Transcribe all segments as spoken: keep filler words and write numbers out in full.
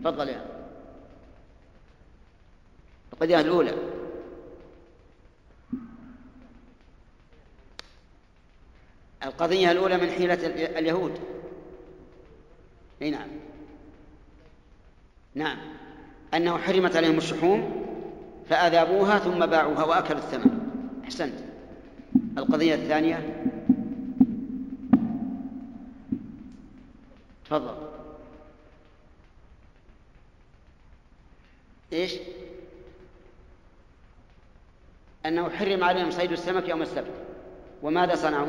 تفضل يا القضية الأولى. القضية الأولى من حيلة اليهود. أي نعم نعم أنه حرمت عليهم الشحوم فأذابوها ثم باعوها وأكلوا الثمن. أحسنت. القضية الثانية تفضل. إيش؟ أنه حرم عليهم صيد السمك يوم السبت. وماذا صنعوا؟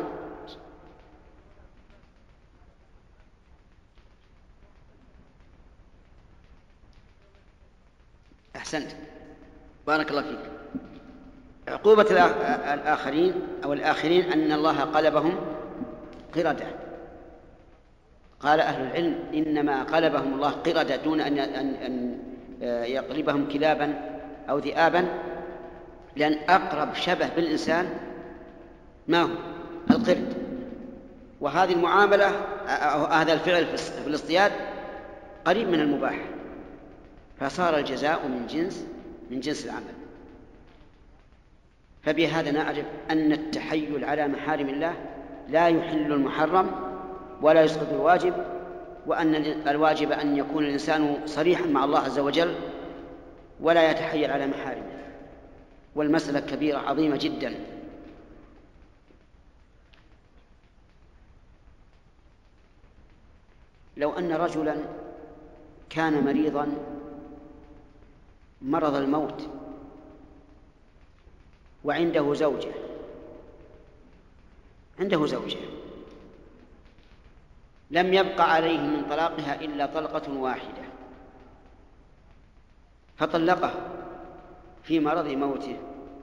أحسنت بارك الله فيك. عقوبة الآخرين أو الآخرين أن الله قلبهم قردة. قال أهل العلم إنما قلبهم الله قردة دون أن أن يقلبهم كلابا أو ذئابا، لأن أقرب شبه بالإنسان ما هو؟ القرد. وهذه المعاملة أو هذا الفعل في الاصطياد قريب من المباح، فصار الجزاء من جنس من جنس العمل. فبهذا نعرف أن التحيل على محارم الله لا يحل المحرم ولا يسقط الواجب، وأن الواجب أن يكون الإنسان صريحا مع الله عز وجل ولا يتحيل على محارمه. والمسألة كبيرة عظيمة جدا. لو أن رجلا كان مريضا مرض الموت وعنده زوجة عنده زوجة لم يبقى عليه من طلاقها إلا طلقة واحدة، فطلقها في مرض موته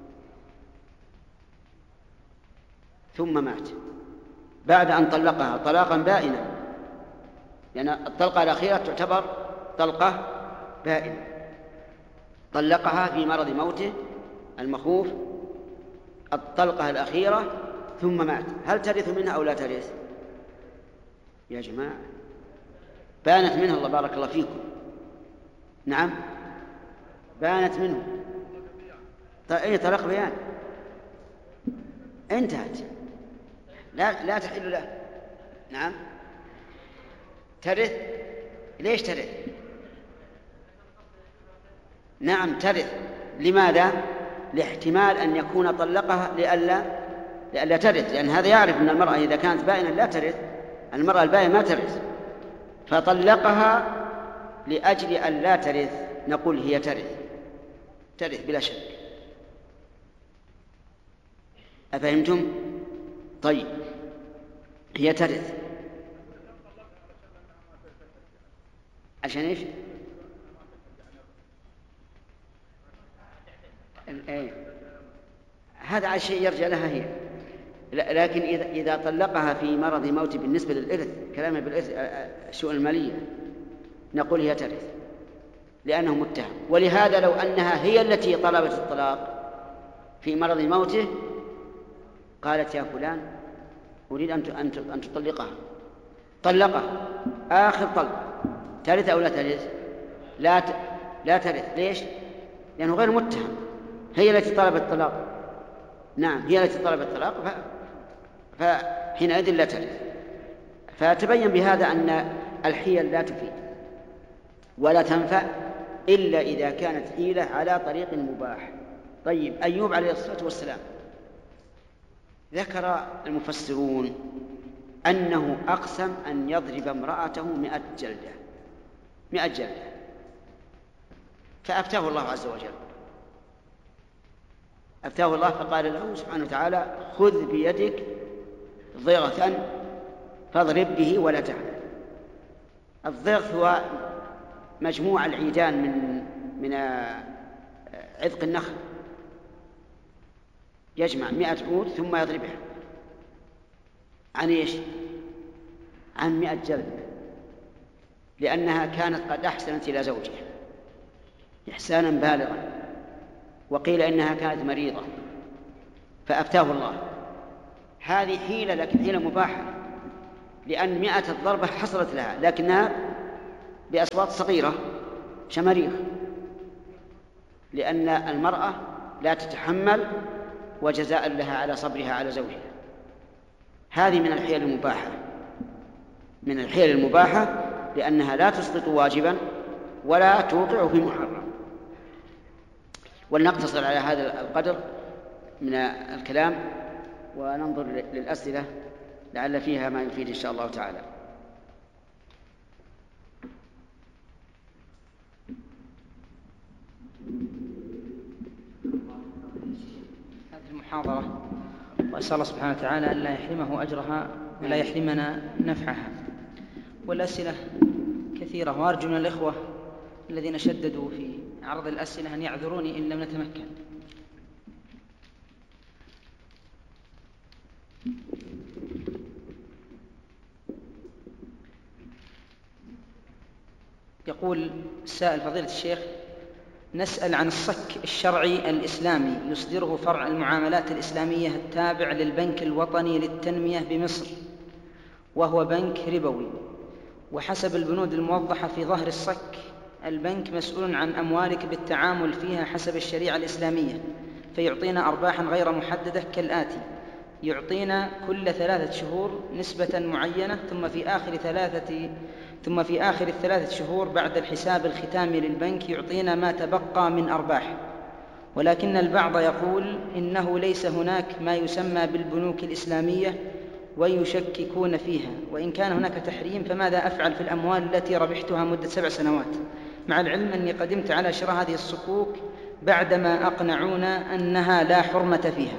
ثم مات بعد أن طلقها طلاقا بائنا، لأن الطلقة الأخيرة تعتبر طلقة بائنة. طلقها في مرض موته المخوف الطلقة الأخيرة ثم مات، هل ترث منها أو لا ترث؟ يا جماعة بانت منه. الله بارك الله فيكم. نعم بانت منه. أي طلاق بيان انتهت، لا لا تحل له. نعم ترث. ليش ترث؟ نعم ترث. لماذا؟ لاحتمال أن يكون طلقها لئلا لئلا ترث، لأن هذا يعرف أن المرأة إذا كانت بائنة لا ترث، المرأة البائنة ما ترث، فطلقها لأجل أن لا ترث. نقول هي ترث ترث بلا شك. أفهمتم؟ طيب هي ترث عشان إيش؟ ايه هذا على شيء يرجع لها هي. لكن إذا إذا طلقها في مرض موت بالنسبة للإرث، كلامه بالإرث الشؤون المالية، نقول هي ترث لأنه متهم. ولهذا لو أنها هي التي طلبت الطلاق في مرض موته قالت يا فلان أريد أن تطلقها، طلقها آخر طلق، ترث أو لا ترث؟ لا ت... لا ترث. ليش؟ لأنه غير متهم، هي التي طلبت الطلاق. نعم هي التي طلبت الطلاق، ف... فحينئذ لا ترث. فتبين بهذا أن الحيل لا تفيد ولا تنفع إلا إذا كانت حيلة على طريق مباح. طيب أيوب عليه الصلاة والسلام ذكر المفسرون أنه أقسم أن يضرب امرأته مئة جلدة مئة جلدة، فأفتاه الله عز وجل. أفتاه الله فقال له سبحانه وتعالى خذ بيدك ضغثا فاضرب به ولا تحنث. الضغث هو مجموع العيدان من من عذق النخل، يجمع مئة عود ثم يضربها. عن إيش؟ عن مئة جلدة، لأنها كانت قد أحسنت إلى زوجها إحسانا بالغا، وقيل إنها كانت مريضة فأفتاه الله. هذه حيلة، لكن حيلة مباحة، لأن مئة الضربة حصلت لها لكنها بأصوات صغيرة شماريخ، لأن المرأة لا تتحمل وجزاء لها على صبرها على زوجها. هذه من الحيل المباحة، من الحيل المباحة لأنها لا تسقط واجبا ولا توقع في محرم. ولنقتصر على هذا القدر من الكلام وننظر للأسئلة لعل فيها ما يفيد إن شاء الله تعالى. هذه المحاضرة وأسأل الله سبحانه وتعالى أن لا يحرمه أجرها ولا يحرمنا نفعها. والأسئلة كثيرة، وأرجو من الإخوة الذين شددوا في عرض الأسئلة أن يعذروني إن لم نتمكن. يقول السائل: فضيلة الشيخ، نسأل عن الصك الشرعي الإسلامي يصدره فرع المعاملات الإسلامية التابع للبنك الوطني للتنمية بمصر، وهو بنك ربوي، وحسب البنود الموضحة في ظهر الصك البنك مسؤول عن أموالك بالتعامل فيها حسب الشريعة الإسلامية، فيعطينا أرباحا غير محددة كالآتي: يعطينا كل ثلاثة شهور نسبة معينة، ثم في آخر ثلاثة ثم في آخر الثلاثة شهور بعد الحساب الختامي للبنك يعطينا ما تبقى من أرباح. ولكن البعض يقول إنه ليس هناك ما يسمى بالبنوك الإسلامية ويشككون فيها، وإن كان هناك تحريم فماذا أفعل في الأموال التي ربحتها مدة سبع سنوات، مع العلم أني قدمت على شراء هذه الصكوك بعدما أقنعونا أنها لا حرمة فيها؟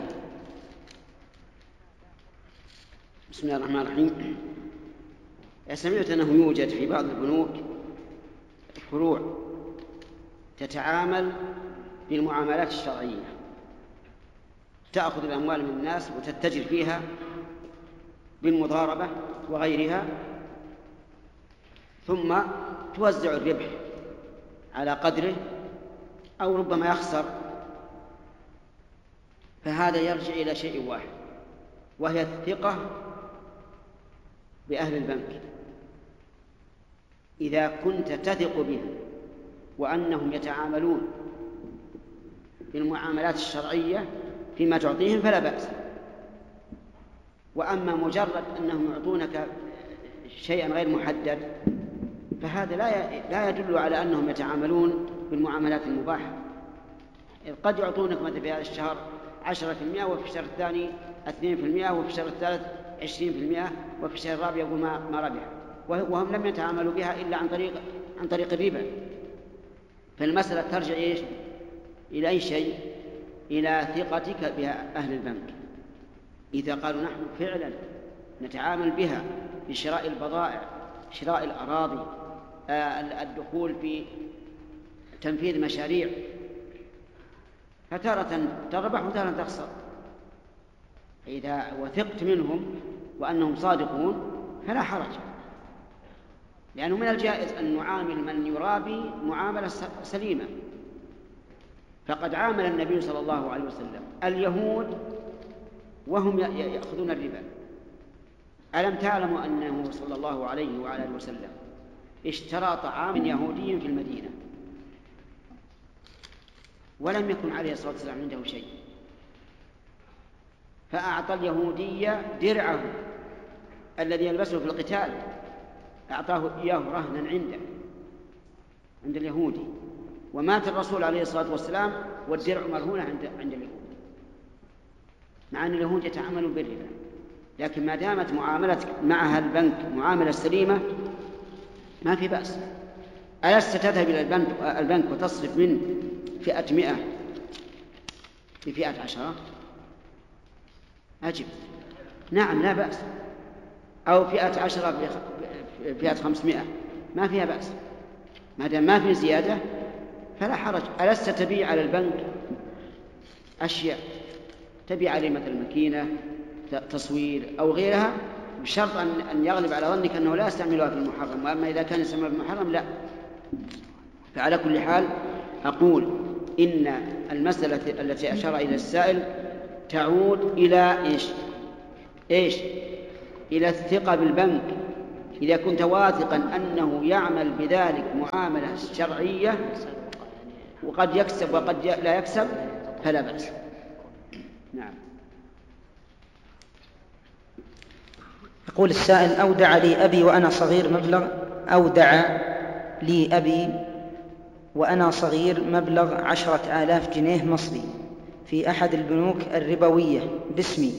بسم الله الرحمن الرحيم. سمعت أنه يوجد في بعض البنوك فروع تتعامل بالمعاملات الشرعية، تأخذ الأموال من الناس وتتجر فيها بالمضاربة وغيرها، ثم توزع الربح على قدره أو ربما يخسر. فهذا يرجع إلى شيء واحد، وهي الثقة بأهل البنك. إذا كنت تثق بهم وأنهم يتعاملون بالمعاملات الشرعية فيما تعطيهم فلا بأس. وأما مجرد أنهم يعطونك شيئا غير محدد فهذا لا يدل على أنهم يتعاملون بالمعاملات المباحة. قد يعطونك مثلا في هذا الشهر عشرة في المئة، وفي الشهر الثاني اثنين في المئة، وفي الشهر الثالث عشرين في المئة، وفي الشهر الرابع يقول ما, ما ربح، وهم لم يتعاملوا بها إلا عن طريق عن طريق الربا. فالمسألة ترجع إيش؟ إلى أي شيء؟ إلى ثقتك بها أهل البنك. إذا قالوا نحن فعلا نتعامل بها في شراء البضائع، شراء الأراضي، الدخول في تنفيذ مشاريع، فتارة تربح وتارة تخسر. إذا وثقت منهم وأنهم صادقون فلا حرج، لأنه من الجائز أن نعامل من يرابي معاملة سليمة. فقد عامل النبي صلى الله عليه وسلم اليهود وهم يأخذون الربا. ألم تعلموا أنه صلى الله عليه وعلى آله وسلم اشترى طعام يهودي في المدينة ولم يكن عليه الصلاة والسلام عنده شيء، فأعطى اليهودي درعه الذي يلبسه في القتال، أعطاه إياه رهنا عنده عند اليهودي، ومات الرسول عليه الصلاة والسلام والدرع مرهونة عند عند اليهود، مع أن اليهود يتعاملون بالربا. لكن ما دامت معاملتك معها البنك معاملة سليمة ما في بأس. ألست تذهب إلى البنك, البنك وتصرف من فئة مئة بفئة عشرة؟ أجب نعم لا بأس، أو فئة عشرة بفئة خمسمائة ما فيها بأس، ما دام ما في زيادة فلا حرج. ألست تبيع على البنك أشياء، تبيع عليه مثل ماكينة تصوير أو غيرها، بشرط أن يغلب على ظنك أنه لا يستعملها في المحرم، وأما إذا كان يستعملها في المحرم لا. فعلى كل حال أقول إن المسألة التي أشار إلى السائل تعود إلى إيش؟ إيش؟ إلى الثقة بالبنك إذا كنت واثقا أنه يعمل بذلك معاملة شرعية وقد يكسب وقد لا يكسب فلا بأس. نعم. يقول السائل: أودع لي أبي وأنا صغير مبلغ أودع لي أبي وأنا صغير مبلغ عشرة آلاف جنيه مصري في أحد البنوك الربوية باسمي،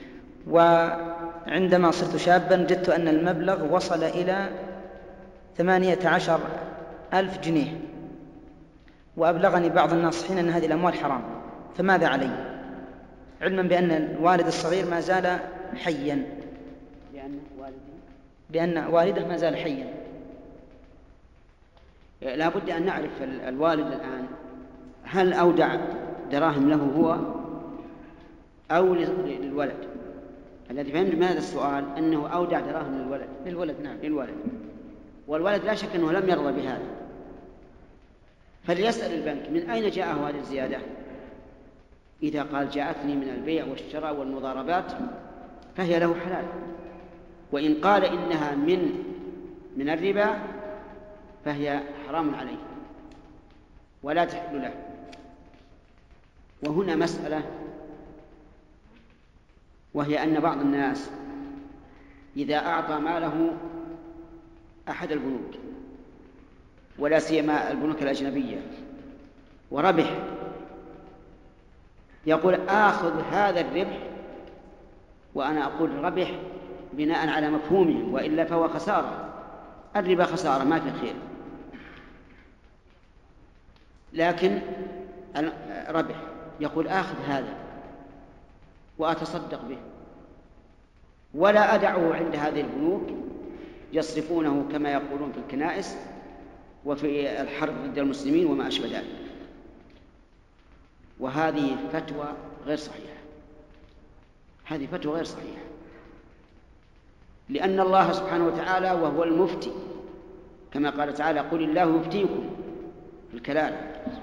وعندما صرت شابا جدت أن المبلغ وصل إلى ثمانية عشر ألف جنيه، وأبلغني بعض الناصحين أن هذه الأموال حرام، فماذا علي؟ علما بأن الوالد الصغير ما زال حيا، لأن والدي بأن والده ما زال حيا. لا بد أن نعرف الوالد الآن هل أودع دراهم له هو أو للولد. الذي فهمت من هذا السؤال أنه أودع دراهم للولد. للولد نعم، للولد. والولد لا شك أنه لم يرضى بهذا، فليسأل البنك من أين جاءه هذه الزيادة. إذا قال جاءتني من البيع والشراء والمضاربات فهي له حلال، وإن قال إنها من من الربا فهي حرام عليه ولا تحل له. وهنا مسألة، وهي أن بعض الناس إذا أعطى ماله أحد البنوك ولا سيما البنوك الأجنبية وربح، يقول آخذ هذا الربح، وأنا أقول ربح بناء على مفهومهم، وإلا فهو خسارة. الربا خسارة ما في خير، لكن ربح يقول آخذ هذا وأتصدق به ولا أدعه عند هذه البنوك يصرفونه كما يقولون في الكنائس وفي الحرب ضد المسلمين وما أشبه ذلك. وهذه فتوى غير صحيحة، هذه فتوى غير صحيحة، لأن الله سبحانه وتعالى وهو المفتي، كما قال تعالى: قل الله يفتيكم في الكلالة،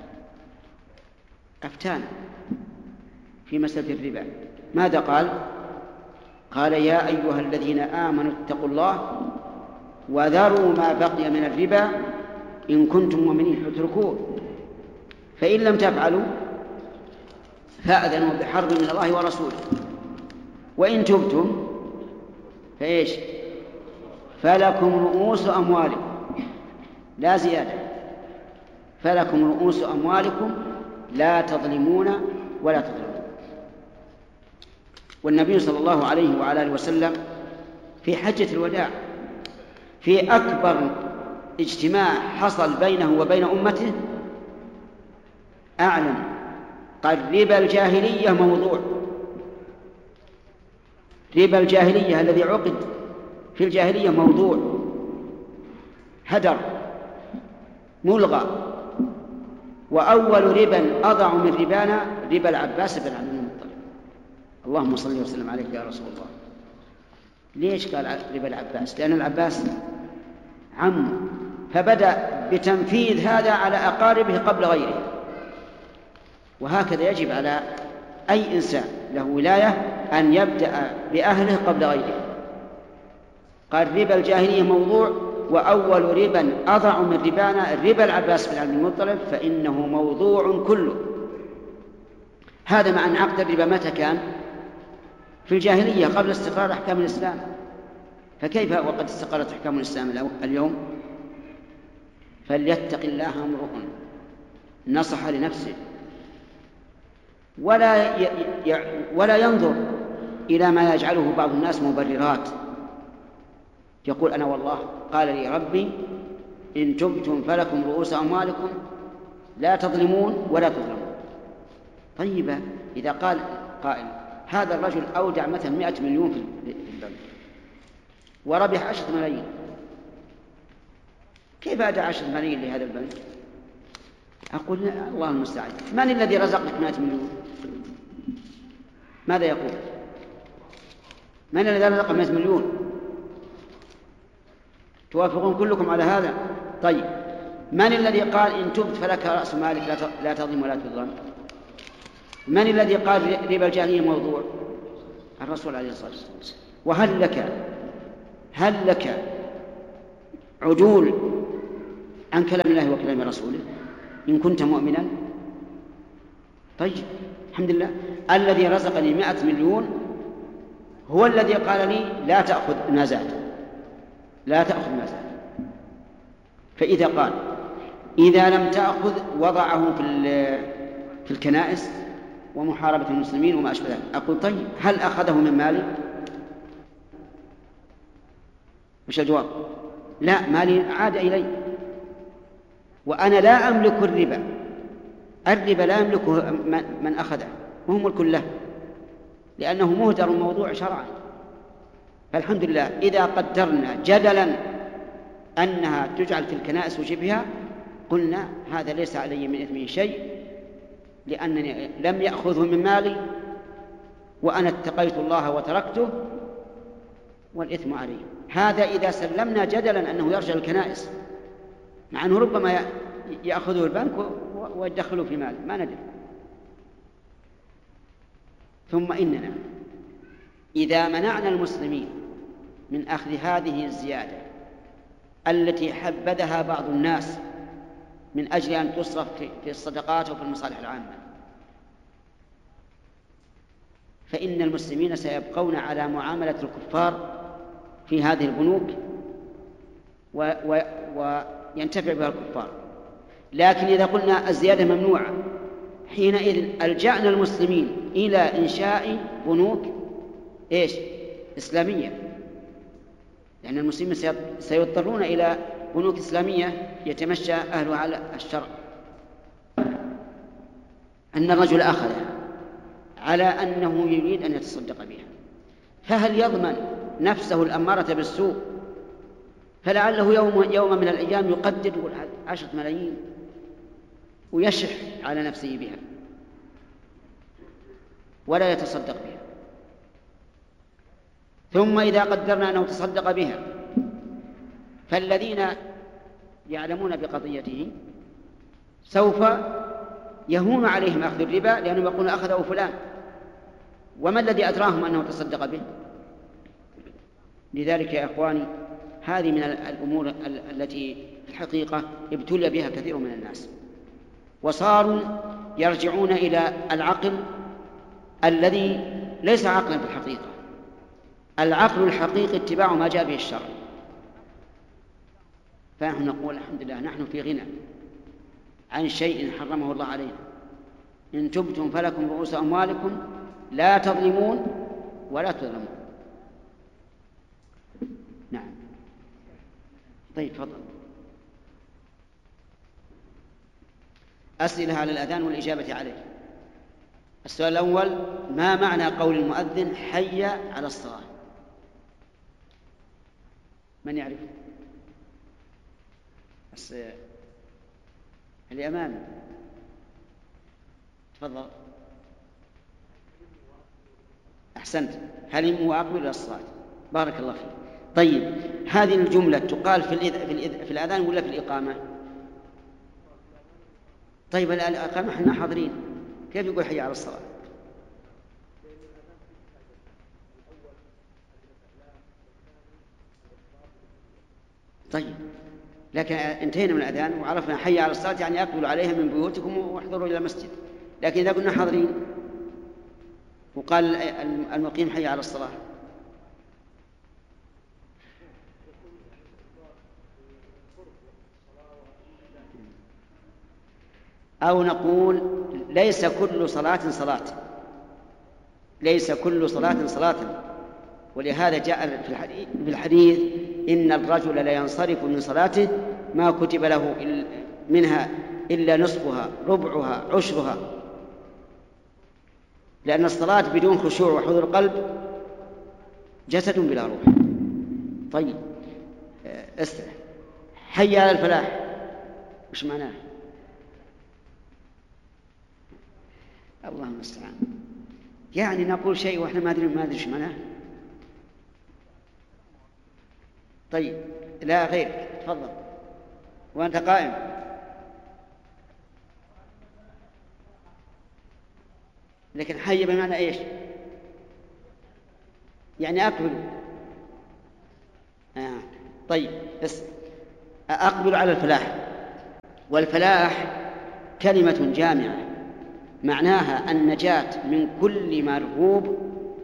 أفتانا في مسألة الربا. ماذا قال؟ قال: يا أيها الذين آمنوا اتقوا الله وذروا ما بقي من الربا إن كنتم مؤمنين، اتركوه، فإن لم تفعلوا فأذنوا بحرب من الله ورسوله، وإن تبتم فإيش؟ فلكم رؤوس أموالكم، لا زيادة، فلكم رؤوس أموالكم لا تظلمون ولا تظلمون. والنبي صلى الله عليه وعلى آله وسلم في حجة الوداع في أكبر اجتماع حصل بينه وبين أمته أعلن قال: ربا الجاهلية موضوع، ربا الجاهلية الذي عقد في الجاهلية موضوع هدر ملغى، وأول ربا أضع من ربانا ربا العباس بن عبد المطلب. اللهم صل وسلم عليك يا رسول الله. ليش قال ربا العباس؟ لأن العباس عمه، فبدأ بتنفيذ هذا على أقاربه قبل غيره. وهكذا يجب على أي إنسان له ولاية أن يبدأ بأهله قبل غيره. قال: ربا الجاهلية موضوع، وأول ربا أضع من ربانا ربا العباس بن عبد المطلب، فإنه موضوع كله. هذا مع أن عقد الربا متى كان؟ في الجاهلية قبل استقرار أحكام الإسلام، فكيف وقد استقرت أحكام الإسلام اليوم؟ فليتق الله امرؤ نصح لنفسه ولا ي... ي... ولا ينظر إلى ما يجعله بعض الناس مبررات، يقول: أنا والله قال لي ربي إن تبتم فلكم رؤوس أموالكم لا تظلمون ولا تظلمون. طيب، إذا قال قائل: هذا الرجل أودع مثلا مئة مليون في البنك وربح عشرة ملايين، كيف أدع عشرة ملايين لهذا البنك؟ أقول: الله المستعان، من الذي رزقك مئة مليون؟ ماذا يقول؟ من الذي رزق مئة مليون؟ توافقون كلكم على هذا؟ طيب، من الذي قال إن تبت فلك رأس مالك لا تظلم ولا تظلم؟ من الذي قال ربا الجاهلية موضوع؟ الرسول عليه الصلاة والسلام. وهل لك هل لك عدول عن كلام الله وكلام رسوله إن كنت مؤمنا. طيب الحمد لله، الذي رزقني مئة مليون هو الذي قال لي لا تأخذ ما زاد، لا تأخذ ما زاد. فإذا قال إذا لم تأخذ وضعه في في الكنائس ومحاربة المسلمين وما أشبه ذلك، أقول طيب هل أخذه من مالي؟ مش الجواب؟ لا، مالي عاد إلي وأنا لا أملك الربا. الربا لا يملكه من أخذه وهو ملك له، لأنه مهدر موضوع شرعا. فالحمد لله إذا قدرنا جدلا أنها تجعل في الكنائس وشبهها قلنا هذا ليس علي من إثمه شيء، لأنني لم يأخذه من مالي وأنا اتقيت الله وتركته والإثم عليه. هذا إذا سلمنا جدلا أنه يرجع الكنائس، مع أنه ربما يأخذه البنك ويدخله في ماله ما ندري. ثم إننا إذا منعنا المسلمين من أخذ هذه الزيادة التي حبذها بعض الناس من أجل أن تصرف في الصدقات وفي المصالح العامة، فإن المسلمين سيبقون على معاملة الكفار في هذه البنوك و و وينتفع بها الكفار. لكن إذا قلنا الزيادة ممنوعة حينئذ ألجأنا المسلمين إلى إنشاء بنوك إيش؟ إسلامية، لأن المسلمين سيضطرون إلى بنوك إسلامية يتمشى أهلها على الشرع. أن الرجل أخذ على أنه يريد أن يتصدق بها، فهل يضمن نفسه الأمارة بالسوء؟ فلعله يوم, يوم من الأيام يقدر عشرة ملايين ويشح على نفسه بها ولا يتصدق بها. ثم إذا قدرنا أنه تصدق بها فالذين يعلمون بقضيته سوف يهون عليهم أخذ الربا، لأنهم يقولون أخذه فلان، وما الذي أدراهم أنه تصدق به؟ لذلك يا إخواني هذه من الأمور التي في الحقيقة ابتلي بها كثير من الناس، وصاروا يرجعون إلى العقل الذي ليس عقلا في الحقيقة. العقل الحقيقي اتباع ما جاء به الشرع. فنحن نقول الحمد لله نحن في غنى عن شيء حرمه الله علينا. إن تبتم فلكم رؤوس أموالكم لا تظلمون ولا تظلمون. نعم. طيب تفضل. أسئلة على الأذان والإجابة عليه. السؤال الأول: ما معنى قول المؤذن حي على الصلاة؟ من يعرف؟ بس اللي أمامي تفضل. أحسنت، هل وأقبل إلى الصلاة. بارك الله فيك. طيب هذه الجملة تقال في الإذ... في, الإذ... في الأذان ولا في الإقامة؟ طيب الإقامة احنا حاضرين، كيف يقول حي على الصلاة؟ طيب لكن انتهينا من الأذان وعرفنا حي على الصلاة يعني أقبلوا عليها من بيوتكم واحضروا إلى المسجد. لكن إذا كنا حاضرين وقال المقيم حي على الصلاة، أو نقول ليس كل صلاة صلاة، ليس كل صلاة صلاة. ولهذا جاء في الحديث إن الرجل لا ينصرف من صلاته ما كتب له منها إلا نصفها ربعها عشرها، لأن الصلاة بدون خشوع وحضور قلب جسد بلا روح. طيب استرح. حي على الفلاح وش معناه؟ الله المستعان. يعني نقول شيء واحنا ما ادري ما ادري ايش معناه. طيب لا غير، تفضل وانت قائم. لكن حي بمعنى ايش؟ يعني اقبل. آه. طيب بس أقبل على الفلاح. والفلاح كلمة جامعة معناها النجاة من كل مرغوب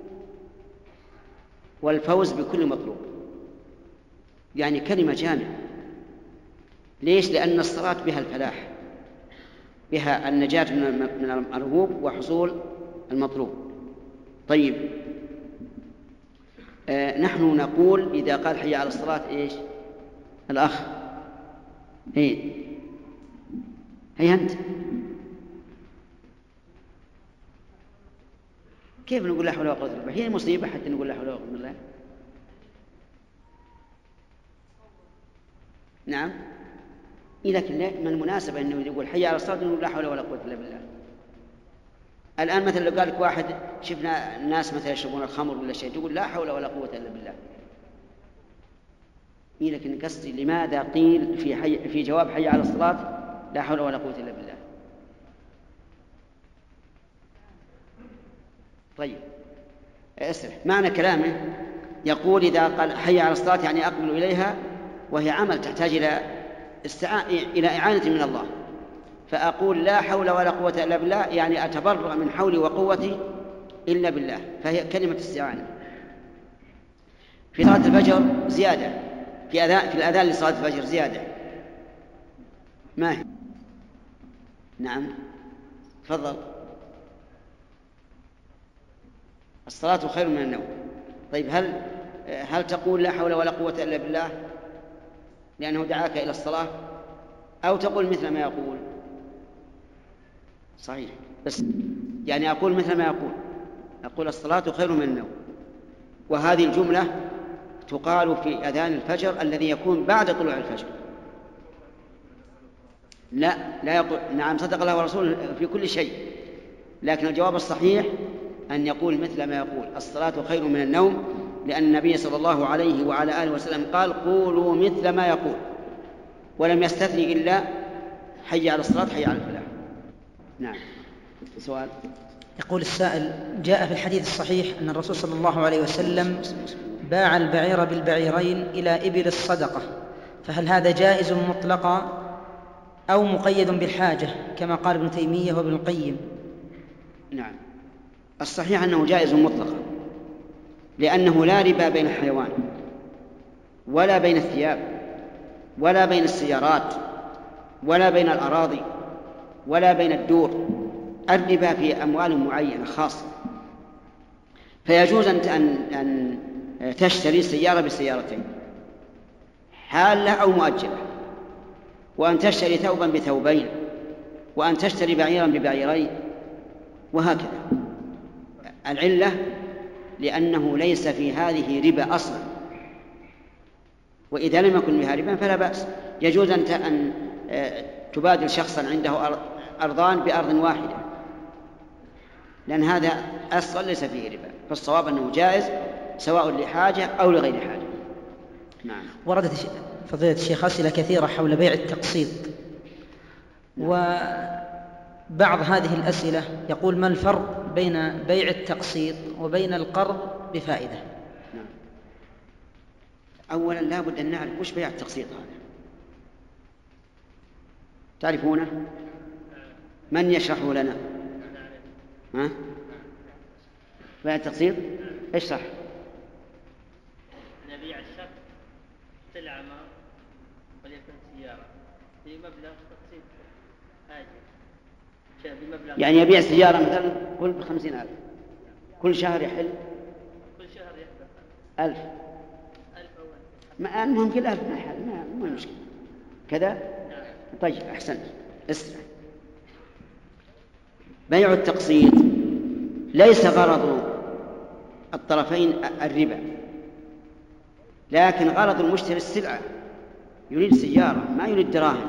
والفوز بكل مطلوب، يعني كلمة جامعة. ليش؟ لأن الصلاة بها الفلاح، بها النجاة من المرغوب وحصول المطلوب. طيب، آه نحن نقول إذا قال حي على الصلاة إيش؟ الأخ هي هي أنت كيف نقول لا حول ولا قوة إلا بالله؟ هي مصيبة حتى نقول لا حول ولا قوة إلا بالله. نعم، لكن ما المناسبة أنه يقول حي على الصلاة نقول لا حول ولا قوة إلا بالله؟ الآن مثلا لو قال لك واحد شفنا الناس مثلا يشربون الخمر ولا شيء تقول لا حول ولا قوة إلا بالله. لكن قصدي لماذا قيل في حي في جواب حي على الصلاة لا حول ولا قوة إلا بالله؟ طيب اسرح معنى كلامه. يقول إذا قال حي على الصلاة يعني أقبل إليها، وهي عمل تحتاج إلى استعانة إلى إعانة من الله، فأقول لا حول ولا قوة إلا بالله يعني أتبرأ من حولي وقوتي إلا بالله، فهي كلمة استعانة. في صلاة الفجر زيادة، في أذان في الأذان لصلاة الفجر زيادة. ما هي؟ نعم تفضل. الصلاة خير من النوم. طيب هل هل تقول لا حول ولا قوة إلا بالله لأنه دعاك إلى الصلاة، أو تقول مثل ما يقول؟ صحيح، بس يعني أقول مثل ما يقول، أقول الصلاة خير من النوم، وهذه الجملة تقال في أذان الفجر الذي يكون بعد طلوع الفجر. لا لا يقول نعم صدق الله ورسوله في كل شيء، لكن الجواب الصحيح أن يقول مثل ما يقول الصلاة خير من النوم، لأن النبي صلى الله عليه وعلى آله وسلم قال قولوا مثل ما يقول، ولم يستثني إلا حي على الصلاة حي على الفلاح. نعم سؤال. يقول السائل: جاء في الحديث الصحيح أن الرسول صلى الله عليه وسلم باع البعير بالبعيرين إلى إبل الصدقة، فهل هذا جائز مطلقا أو مقيد بالحاجة كما قال ابن تيمية وابن القيم؟ نعم، الصحيح أنه جائز مطلقا، لأنه لا ربا بين الحيوان ولا بين الثياب ولا بين السيارات ولا بين الأراضي ولا بين الدور. الربا في أموال معينة خاصة، فيجوز أن تشتري سيارة بسيارتين حالة أو مؤجلة، وأن تشتري ثوبا بثوبين، وأن تشتري بعيرا ببعيرين، وهكذا. العلة لأنه ليس في هذه ربا أصلا، وإذا لم يكن بها ربا فلا بأس. يجوز أن تبادل شخصا عنده أرضان بأرض واحدة، لأن هذا أصلا ليس فيه ربا، فالصواب أنه جائز سواء لحاجة أو لغير حاجة. نعم. وردت فضيلة الشيخ أسئلة كثيرة حول بيع التقسيط، وبعض هذه الأسئلة يقول: ما الفرق بين بيع التقسيط وبين القرض بفائدة؟ نعم. أولا لا بد أن نعرف وش بيع التقسيط هذا، تعرفونه؟ من يشرحه لنا؟ ها؟ بيع التقسيط اشرح. نبيع الشخص سلعة ما وليكن سيارة بمبلغ تقسيط آجل، بمبلغ يعني يبيع سيارة مثلا كل بخمسين ألف، كل شهر يحل كل شهر يحل ألف ألف أول ما المهم كل ألف ما يحل، ما مو مشكلة كذا. نعم. طيب أحسنت. اسمع، بيع التقسيط ليس غرض الطرفين الربا، لكن غرض المشتري السلعة، يريد سيارة ما يريد دراهم.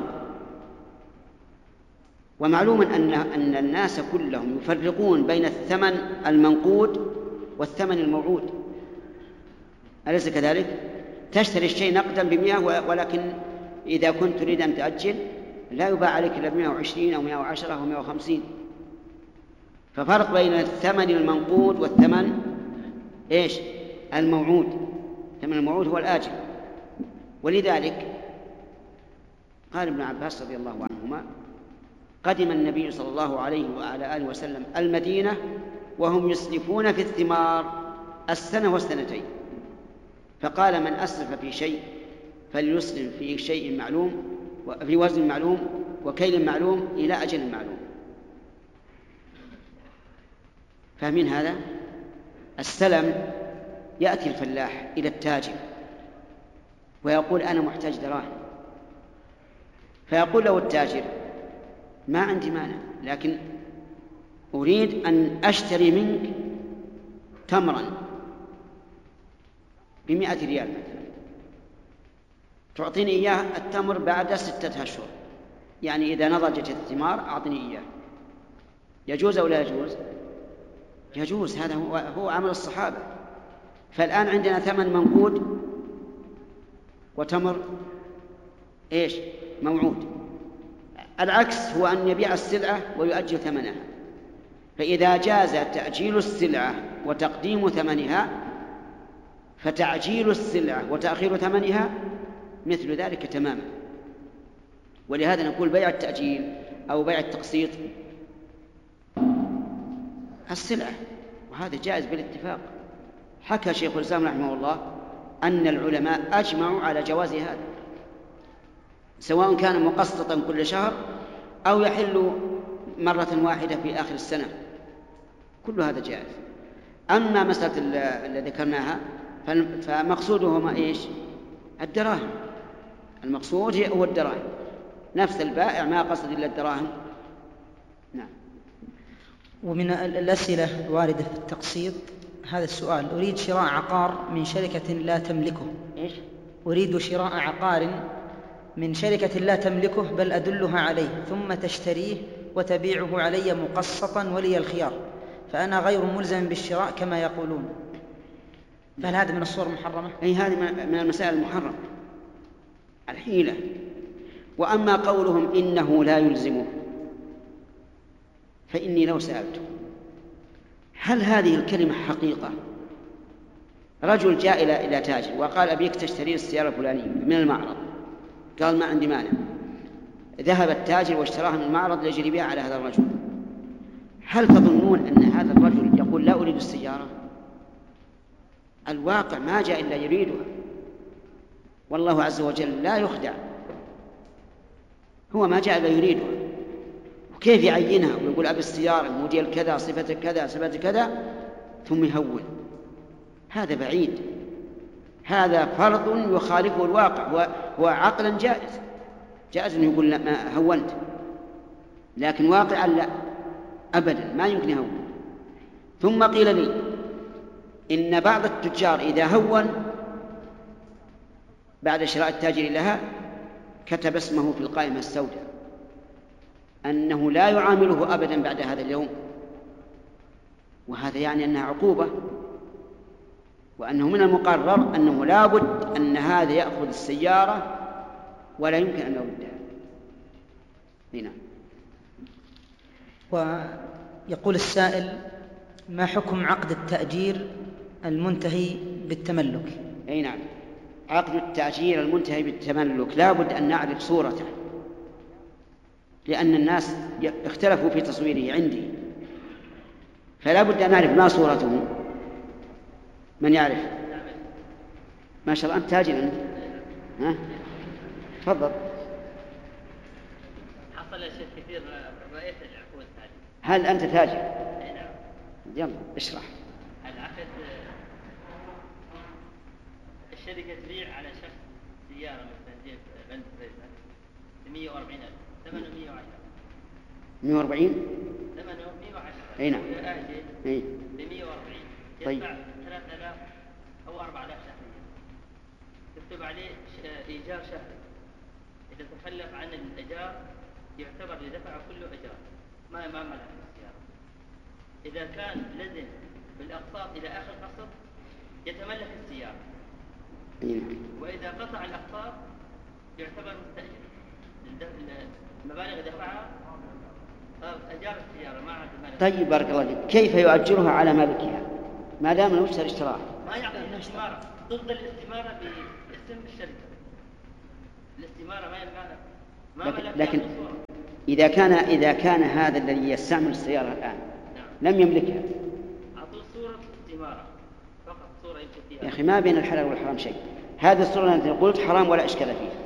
ومعلوم أن أن الناس كلهم يفرقون بين الثمن المنقود والثمن الموعود، أليس كذلك؟ تشتري الشيء نقدا بمئة، ولكن إذا كنت تريد أن تأجل لا يباع عليك إلا بمئة وعشرين أو مئة وعشرة أو مئة وخمسين. ففرق بين الثمن المنقود والثمن إيش؟ الموعود. الثمن الموعود هو الآجل. ولذلك قال ابن عباس رضي الله عنهما: قدم النبي صلى الله عليه وعلى آله وسلم المدينة وهم يسلفون في الثمار السنة والسنتين، فقال: من أسلف في شيء فليسلم في شيء معلوم في وزن معلوم وكيل معلوم إلى أجل معلوم. فمن هذا السلم يأتي الفلاح إلى التاجر ويقول: أنا محتاج دراهم، فيقول له التاجر: ما عندي مانع، لكن أريد أن أشتري منك تمرا بمئة ريال مثلا، تعطيني إياه التمر بعد ستة أشهر، يعني إذا نضجت الثمار أعطني إياه. يجوز أو لا يجوز؟ يجوز، هذا هو, هو عمل الصحابة. فالآن عندنا ثمن منقود وتمر إيش؟ موعود. العكس هو أن يبيع السلعة ويؤجل ثمنها، فإذا جاز تأجيل السلعة وتقديم ثمنها فتعجيل السلعة وتأخير ثمنها مثل ذلك تماما. ولهذا نقول بيع التأجيل أو بيع التقسيط السلعة، وهذا جائز بالاتفاق. حكى شيخ الإسلام رحمه الله أن العلماء أجمعوا على جواز هذا، سواء كان مقسطا كل شهر أو يحل مرة واحدة في آخر السنة، كل هذا جائز. أما مسألة اللي ذكرناها فمقصودهما إيش؟ الدراهم. المقصود هو الدراهم، نفس البائع ما قصد إلا الدراهم. نعم. ومن الأسئلة الواردة في التقسيط هذا السؤال: أريد شراء عقار من شركة لا تملكه. إيش؟ أريد شراء عقار من شركة لا تملكه بل أدلها عليه، ثم تشتريه وتبيعه علي مقسطا ولي الخيار، فأنا غير ملزم بالشراء كما يقولون، فهل هذا من الصور المحرمة؟ أي هذه من المسائل المحرمة، الحيلة. وأما قولهم إنه لا يلزمه، فإني لو سألته هل هذه الكلمة حقيقة؟ رجل جاء إلى إلى تاجر وقال: أبيك تشتري السيارة الفلانية من المعرض، قال: ما عندي مانع. ذهب التاجر واشتراها من المعرض ليجري بها على هذا الرجل. هل تظنون أن هذا الرجل يقول: لا أريد السيارة؟ الواقع ما جاء إلا يريدها، والله عز وجل لا يخدع، هو ما جاء إلا يريدها. وكيف يعينها ويقول: أبي السيارة موديل كذا صفة كذا صفة كذا ثم يهون؟ هذا بعيد، هذا فرض يخالفه الواقع. هو, هو عقلا جائز، جائز أن يقول: لا ما هونت، لكن واقعا لا، أبدا ما يمكن يهون. ثم قيل لي إن بعض التجار إذا هون بعد شراء التاجر لها كتب اسمه في القائمة السوداء أنه لا يعامله أبدا بعد هذا اليوم، وهذا يعني أنها عقوبة، وأنه من المقرر أنه لا بد أن هذا يأخذ السيارة ولا يمكن أن يردها. هنا. ويقول السائل: ما حكم عقد التأجير المنتهي بالتملك؟ أي نعم، عقد التأجير المنتهي بالتملك لا بد أن نعرف صورته، لأن الناس اختلفوا في تصويره عندي، فلا بد أن نعرف ما صورته. من يعرف؟ ما شاء الله أنت تاجر أنت. ها؟ تفضل. حصل شيء كثير رأيت العقود هذه. هل أنت تاجر؟ أي نعم. يلا اشرح. العقد الشركة تبيع على شخص سيارة مثلا جيب بنت فريزر ب مئة وأربعين ألف، ثمنه مئة وعشرة. مئة وأربعين؟ ثمنه مئة وعشرة. أي نعم. آجل أي. ب مئة وأربعين. طيب. يدفع ثلاثة آلاف أو أربعة آلاف شهريا. تكتب عليه إيجار شهري. إذا تخلف عن الإيجار يعتبر لدفع كله إيجار، ما ما ملك السيارة. إذا كان لزم بالأقساط إلى آخر قسط يتملك السيارة. وإذا قطع الأقساط يعتبر مستأجر. المبالغ دفعها أجار السيارة ما عاد مالك. طيب بارك الله فيك، كيف يؤجرها على مالكها ما دام المشتري اشتراها؟ ما يعطي الاستمارة، ضد الاستمارة باسم الشركة. الاستمارة ما ينفع لكن, لكن إذا كان إذا كان هذا الذي يستعمل السيارة الآن لم يملكها، أعطوا صورة استمارة فقط، صورة يا أخي ما بين الحلال والحرام شيء. هذه الصورة التي قلت حرام ولا إشكال فيها،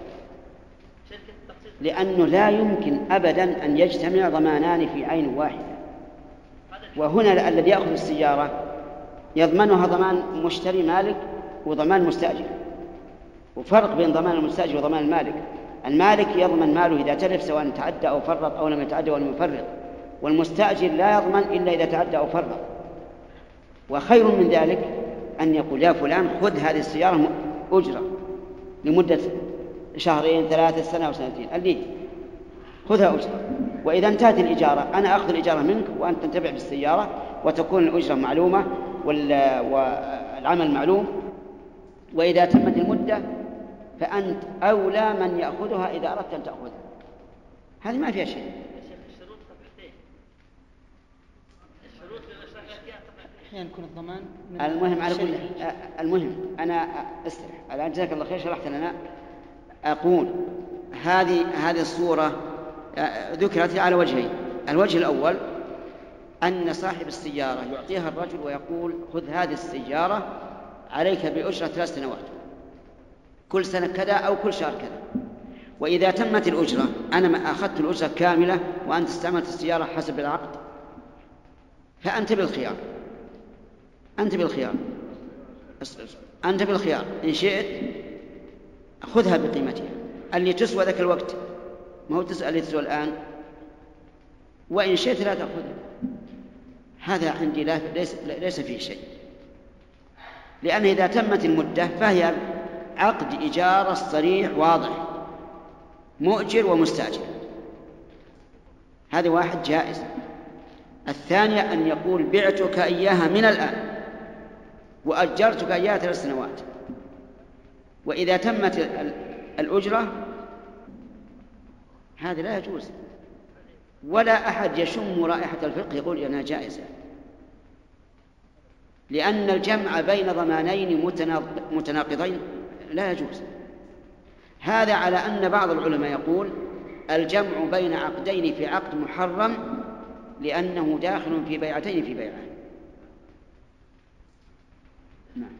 لأنه لا يمكن أبدا أن يجتمع ضمانان في عين واحدة. وهنا الذي يأخذ السيارة يضمنها ضمان مشتري مالك وضمان مستأجر، وفرق بين ضمان المستأجر وضمان المالك. المالك يضمن ماله إذا تلف سواء تعدى أو فرط أو لم يتعدى ولم يفرط، والمستأجر لا يضمن إلا إذا تعدى أو فرط. وخير من ذلك أن يقول يا فلان خذ هذه السيارة أجرة لمدة شهرين ثلاثة سنة أو سنتين، اللي خذها أجرة، وإذا انتهت الإجارة أنا أخذ الإجارة منك وأنت تنتفع بالسيارة، وتكون الأجرة معلومة والعمل معلوم. وإذا تمت المدة فأنت أولى من يأخذها إذا أردت أن تأخذها. هذه ما فيها شيء. أحيانا يكون الضمان المهم على كل المهم أنا استرح الآن جزاك الله خير شرحت لنا. أقول هذه هذه الصورة ذكرت على وجهين. الوجه الأول أن صاحب السيارة يعطيها الرجل ويقول خذ هذه السيارة عليك بأجرة ثلاث سنوات، كل سنة كذا أو كل شهر كذا. وإذا تمت الأجرة أنا ما أخذت الأجرة كاملة وأنت استعملت السيارة حسب العقد، فأنت بالخيار أنت بالخيار أنت بالخيار إن شئت خذها بقيمتها اللي تسوى ذاك الوقت، ما هو تسأل اللي تسوى الآن، وإن شئت لا تأخذها. هذا عندي لا ليس, ليس فيه شيء، لأن إذا تمت المدة فهي عقد إجارة صريح واضح مؤجر ومستأجر. هذا واحد جائز. الثانية أن يقول بعتك إياها من الآن وأجرتك إياها ثلاث سنوات، وإذا تمت الأجرة هذا لا يجوز، ولا أحد يشم رائحة الفقه يقول أنها جائزة، لأن الجمع بين ضمانين متناقضين لا يجوز. هذا على أن بعض العلماء يقول الجمع بين عقدين في عقد محرم لأنه داخل في بيعتين في بيعة. نعم.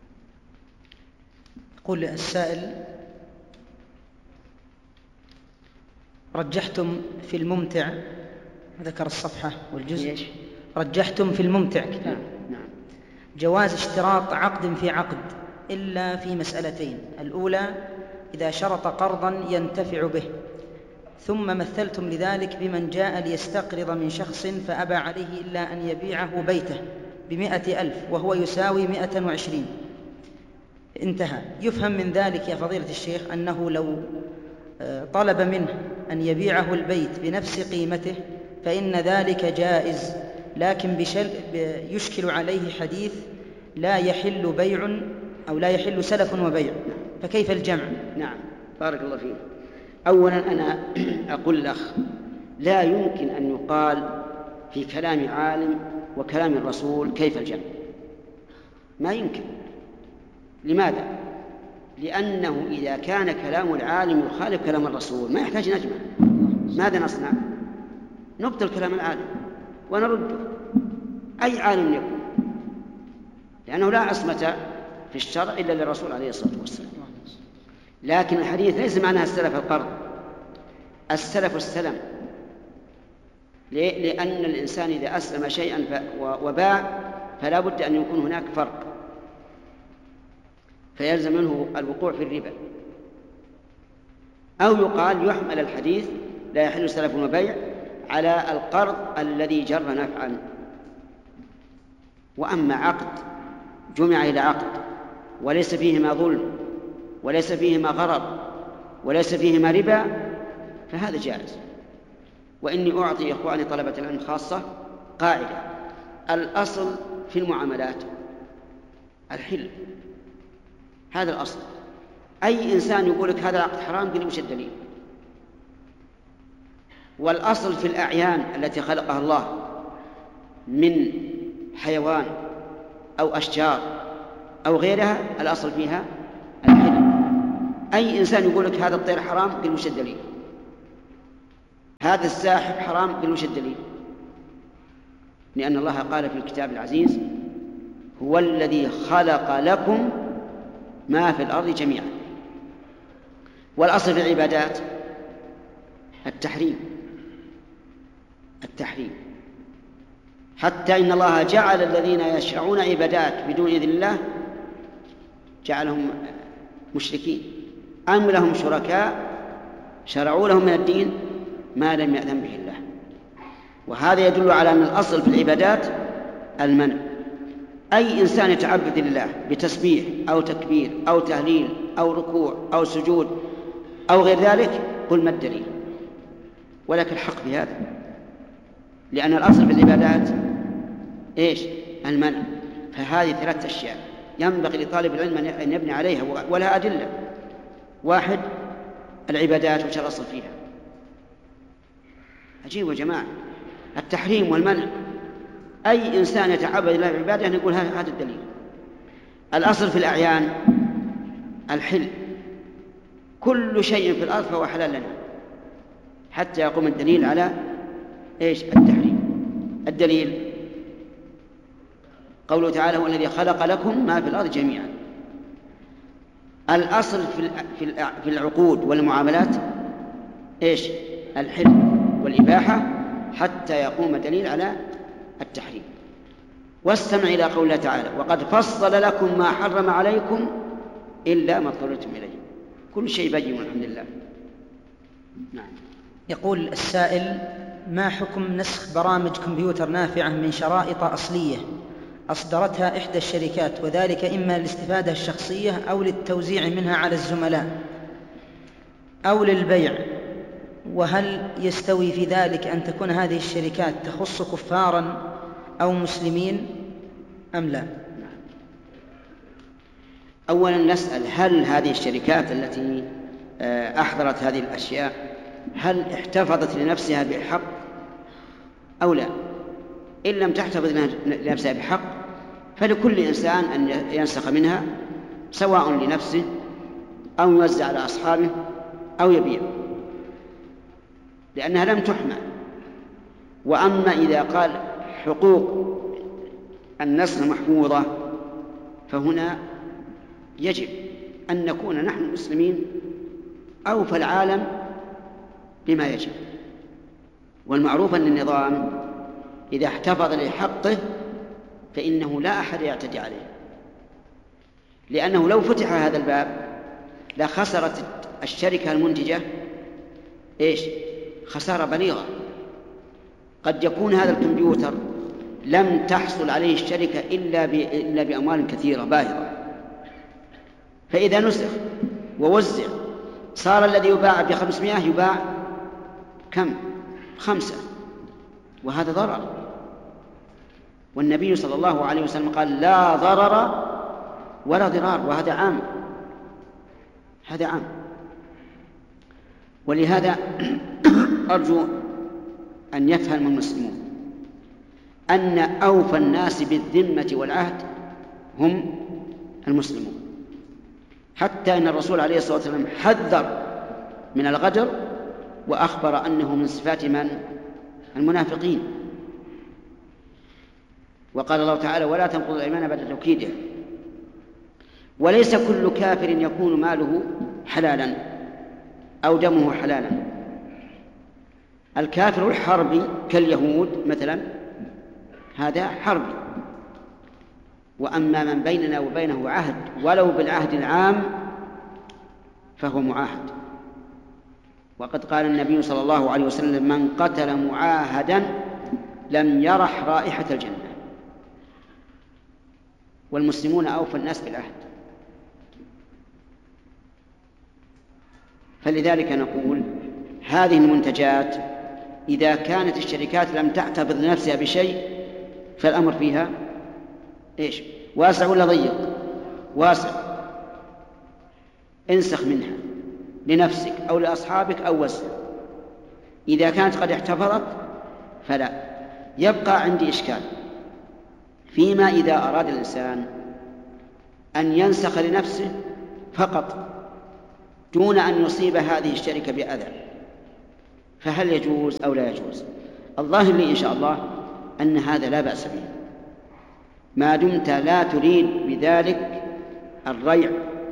يقول السائل رجحتم في الممتع، ذكر الصفحة والجزء، رجحتم في الممتع كتاب نعم. جواز اشتراط عقد في عقد إلا في مسألتين. الأولى إذا شرط قرضا ينتفع به، ثم مثلتم لذلك بمن جاء ليستقرض من شخص فأبى عليه إلا أن يبيعه بيته بمائة ألف وهو يساوي مائة وعشرين. انتهى. يفهم من ذلك يا فضيلة الشيخ أنه لو طلب منه أن يبيعه البيت بنفس قيمته فإن ذلك جائز، لكن بشل يشكل عليه حديث لا يحل بيع أو لا يحل سلف وبيع، فكيف الجمع؟ نعم بارك الله فيك. أولا أنا أقول الأخ لا يمكن أن يقال في كلام عالم وكلام الرسول كيف الجمع، ما يمكن. لماذا؟ لأنه إذا كان كلام العالم يخالف كلام الرسول ما يحتاج نجمع. ماذا نصنع؟ نبطل كلام العالم ونرده، أي عالم يكون، لأنه لا عصمة في الشرع إلا للرسول عليه الصلاة والسلام. لكن الحديث ليس معناها السلف القرض، السلف السلم، لأن الإنسان إذا أسلم شيئا وباع فلا بد أن يكون هناك فرق، فيلزم منه الوقوع في الربا. أو يقال يحمل الحديث لا يحل سلف وبيع على القرض الذي جر نفعا. وأما عقد جمع إلى عقد وليس فيهما ظلم وليس فيهما غرر وليس فيهما ربا فهذا جائز. وإني أعطي إخواني طلبة العلم خاصة قاعدة: الأصل في المعاملات الحل، هذا الأصل. أي إنسان يقول لك هذا العقد حرام قل وش الدليل؟ والأصل في الأعيان التي خلقها الله من حيوان أو أشجار أو غيرها الأصل فيها الحل. أي إنسان يقول لك هذا الطير حرام قل وش الدليل؟ هذا الساحب حرام بالوجه الدليل؟ لأن الله قال في الكتاب العزيز: هو الذي خلق لكم ما في الأرض جميعا. والأصل في العبادات التحريم التحريم حتى إن الله جعل الذين يشرعون عبادات بدون إذن الله جعلهم مشركين، أم لهم شركاء شرعوا لهم من الدين ما لم يأذن به الله. وهذا يدل على أن الأصل في العبادات المنع. أي إنسان يتعبد لله بتسبيح أو تكبير أو تهليل أو ركوع أو سجود أو غير ذلك، قل ما الدليل؟ ولك الحق في هذا، لأن الأصل في العبادات إيش؟ المنع. فهذه ثلاثة أشياء ينبغي لطالب العلم أن يبني عليها ولها أدلة. واحد، العبادات وش الأصل فيها؟ عجيب يا جماعة، التحريم والمنع. أي إنسان يتعبد لله بعبادة نقول هذا الدليل. الأصل في الأعيان الحل، كل شيء في الأرض فهو حلال لنا حتى يقوم الدليل على إيش؟ التحريم. الدليل قوله تعالى: هو الذي خلق لكم ما في الأرض جميعا. الأصل في العقود والمعاملات إيش؟ الحل والإباحة حتى يقوم الدليل على التحريم. واستمع إلى قول الله تعالى: وقد فصل لكم ما حرم عليكم إلا ما اضطررتم إليه. كل شيء بين والحمد لله. نعم. يقول السائل: ما حكم نسخ برامج كمبيوتر نافعة من شرائط أصلية أصدرتها إحدى الشركات، وذلك إما للاستفادة الشخصية أو للتوزيع منها على الزملاء أو للبيع؟ وهل يستوي في ذلك أن تكون هذه الشركات تخص كفاراً أو مسلمين أم لا؟ أولاً نسأل: هل هذه الشركات التي أحضرت هذه الأشياء هل احتفظت لنفسها بحق أو لا؟ إن لم تحتفظ لنفسها بحق فلكل إنسان أن ينسخ منها، سواء لنفسه أو يوزع على أصحابه أو يبيع، لأنها لم تحمى. وأما إذا قال حقوق النسخ محفوظة فهنا يجب أن نكون نحن مسلمين أو في العالم بما يجب. والمعروف أن النظام إذا احتفظ لحقه فإنه لا أحد يعتدي عليه، لأنه لو فتح هذا الباب لخسرت الشركة المنتجة إيش؟ خسارة بليغة. قد يكون هذا الكمبيوتر لم تحصل عليه الشركة إلا, إلا بأموال كثيرة باهظة، فإذا نسخ ووزع صار الذي يباع بخمسمائة يباع كم؟ خمسة، وهذا ضرر. والنبي صلى الله عليه وسلم قال: لا ضرر ولا ضرار، وهذا عام، هذا عام. ولهذا أرجو أن يفهم المسلمون أن أوفى الناس بالذمة والعهد هم المسلمون، حتى أن الرسول عليه الصلاة والسلام حذر من الغدر وأخبر أنه من صفات من؟ المنافقين. وقال الله تعالى: ولا تنقضوا الأيمان بعد توكيدها. وليس كل كافر يكون ماله حلالا أو دمه حلالا. الكافر الحربي كاليهود مثلا هذا حربي، وأما من بيننا وبينه عهد ولو بالعهد العام فهو معاهد. وقد قال النبي صلى الله عليه وسلم: من قتل معاهدا لم يرح رائحة الجنة. والمسلمون أوفى الناس بالعهد. فلذلك نقول هذه المنتجات إذا كانت الشركات لم تعتبر لنفسها بشيء فالأمر فيها إيش؟ واسع ولا ضيق؟ واسع. انسخ منها لنفسك أو لأصحابك أو وزع. إذا كانت قد احتفظت فلا. يبقى عندي إشكال فيما إذا أراد الإنسان أن ينسخ لنفسه فقط دون أن يصيب هذه الشركة بأذى. فهل يجوز أو لا يجوز؟ الظاهر لي إن شاء الله أن هذا لا بأس به ما دمت لا تريد بذلك الريع،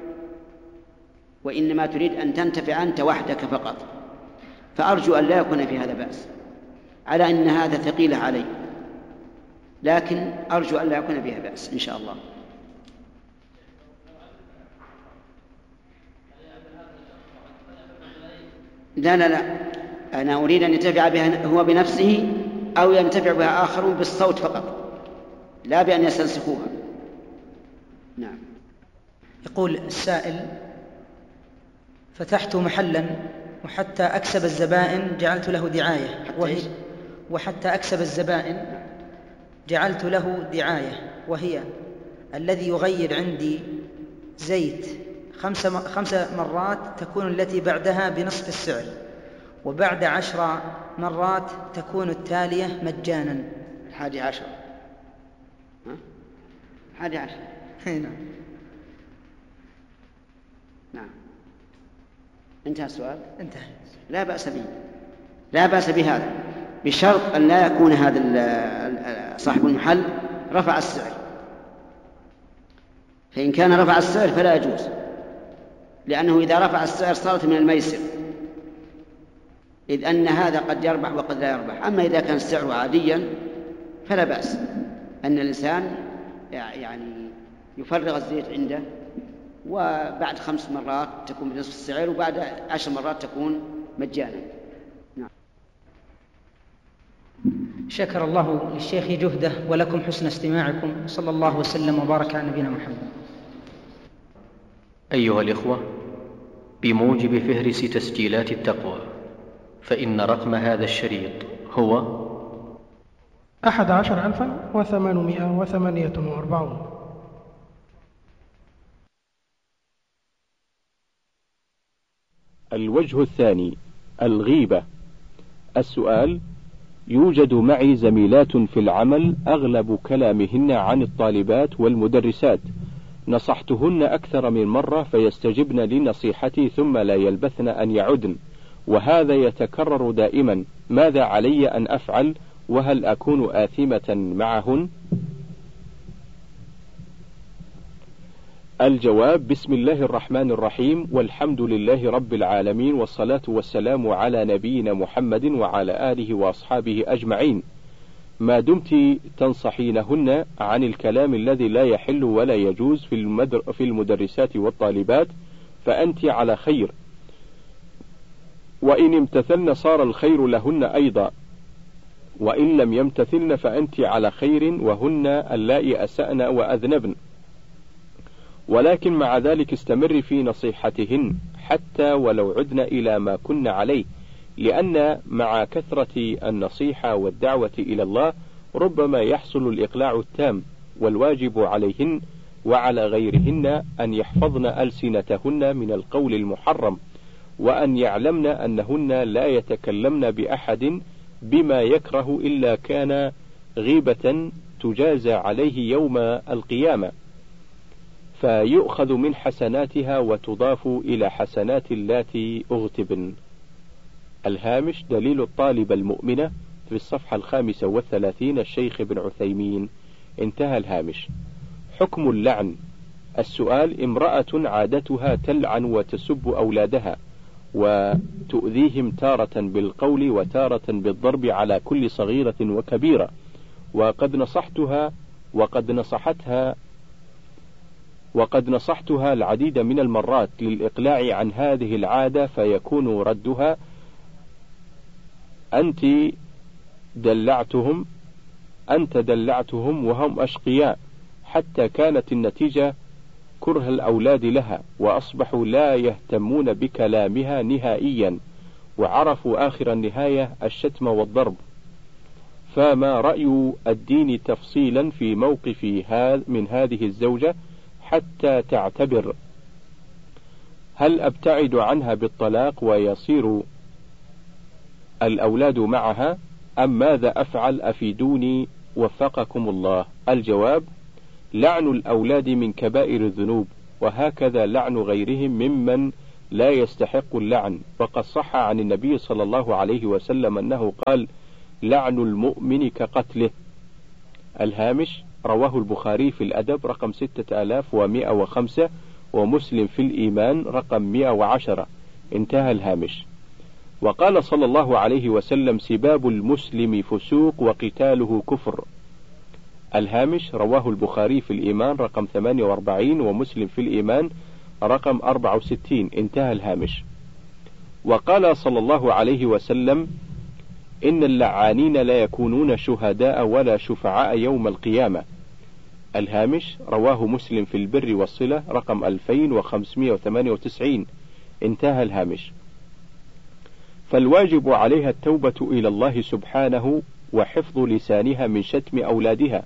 وإنما تريد أن تنتفع أنت وحدك فقط، فأرجو أن لا يكون في هذا بأس، على أن هذا ثقيلة علي، لكن أرجو أن لا يكون بها بأس إن شاء الله. لا لا لا أنا أريد أن ينتفع بها هو بنفسه أو ينتفع بها آخرون بالصوت فقط، لا بأن يستنسخوها. نعم. يقول السائل: فتحت محلا وحتى أكسب الزبائن جعلت له دعاية، وهي وحتى أكسب الزبائن جعلت له دعاية وهي الذي يغير عندي زيت خمس خمس مرات تكون التي بعدها بنصف السعر، وبعد عشر مرات تكون التالية مجانا. الحادي عشر ها؟ الحادي عشر نعم. نعم. انتهى السؤال؟ انتهى. لا بأس به، لا بأس بهذا، بشرط أن لا يكون هذا صاحب المحل رفع السعر، فإن كان رفع السعر فلا يجوز، لأنه إذا رفع السعر صارت من الميسر، إذ أن هذا قد يربح وقد لا يربح. أما إذا كان السعر عاديا فلا بأس أن الإنسان يعني يفرغ الزيت عنده، وبعد خمس مرات تكون بنصف السعر، وبعد عشر مرات تكون مجانا. نعم. شكر الله للشيخ جهده ولكم حسن استماعكم، صلى الله وسلم وبارك على نبينا محمد. أيها الإخوة، بموجب فهرس تسجيلات التقوى، فإن رقم هذا الشريط هو أحد عشر ألفا وثمانمائة وثمانية وأربعون. الوجه الثاني: الغيبة. السؤال: يوجد معي زميلات في العمل أغلب كلامهن عن الطالبات والمدرسات، نصحتهن أكثر من مرة فيستجبن لنصيحتي ثم لا يلبثن أن يعدن، وهذا يتكرر دائما، ماذا علي أن أفعل؟ وهل أكون آثمة معهن؟ الجواب: بسم الله الرحمن الرحيم، والحمد لله رب العالمين، والصلاة والسلام على نبينا محمد وعلى آله وأصحابه أجمعين. ما دمت تنصحينهن عن الكلام الذي لا يحل ولا يجوز في, المدر في المدرسات والطالبات فأنت على خير، وإن امتثلن صار الخير لهن أيضا، وإن لم يمتثلن فأنت على خير، وهن اللائي أسأن وأذنبن، ولكن مع ذلك استمر في نصيحتهن حتى ولو عدن إلى ما كن عليه، لأن مع كثرة النصيحة والدعوة إلى الله ربما يحصل الإقلاع التام، والواجب عليهن وعلى غيرهن أن يحفظن ألسنتهن من القول المحرم، وأن يعلمن أنهن لا يتكلمن بأحد بما يكره إلا كان غيبة تجازى عليه يوم القيامة، فيؤخذ من حسناتها وتضاف إلى حسنات اللاتي أغتبن. الهامش: دليل الطالب المؤمنة في الصفحة الخامسة والثلاثين، الشيخ ابن عثيمين. انتهى الهامش. حكم اللعن. السؤال: امرأة عادتها تلعن وتسب أولادها وتؤذيهم تارة بالقول وتارة بالضرب على كل صغيرة وكبيرة، وقد نصحتها وقد نصحتها وقد نصحتها العديد من المرات للإقلاع عن هذه العادة، فيكون ردها: أنت دلعتهم أنت دلعتهم وهم أشقياء، حتى كانت النتيجة كره الأولاد لها، وأصبحوا لا يهتمون بكلامها نهائيا، وعرفوا آخر النهاية الشتم والضرب. فما رأي الدين تفصيلا في موقف من هذه الزوجة حتى تعتبر؟ هل أبتعد عنها بالطلاق ويصير الأولاد معها، أم ماذا أفعل؟ أفيدوني وفقكم الله. الجواب: لعن الأولاد من كبائر الذنوب، وهكذا لعن غيرهم ممن لا يستحق اللعن، وقد صح عن النبي صلى الله عليه وسلم أنه قال: لعن المؤمن كقتله. الهامش: رواه البخاري في الأدب رقم ستة آلاف ومئة وخمسة، ومسلم في الإيمان رقم مئة وعشرة. انتهى الهامش. وقال صلى الله عليه وسلم: سباب المسلم فسوق وقتاله كفر. الهامش: رواه البخاري في الإيمان رقم ثمانية وأربعين، ومسلم في الإيمان رقم أربعة وستين. انتهى الهامش. وقال صلى الله عليه وسلم: إن اللعانين لا يكونون شهداء ولا شفعاء يوم القيامة. الهامش: رواه مسلم في البر والصلة رقم ألفين وخمسمئة وثمانية وتسعين. انتهى الهامش. فالواجب عليها التوبة إلى الله سبحانه وحفظ لسانها من شتم أولادها،